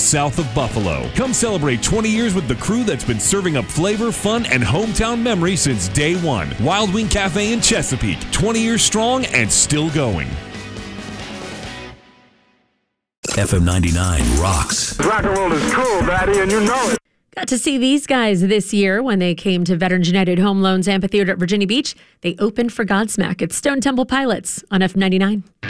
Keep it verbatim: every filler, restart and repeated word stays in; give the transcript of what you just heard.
south of Buffalo. Come celebrate twenty years with the crew that's been serving up flavor, fun, and hometown memories since day one. Wild Wing Cafe in Chesapeake, twenty years strong and still going. F M ninety-nine rocks. Rock and roll is cool, Daddy, and you know it. Got to see these guys this year when they came to Veterans United Home Loans Amphitheater at Virginia Beach. They opened for Godsmack at Stone Temple Pilots on F M ninety-nine.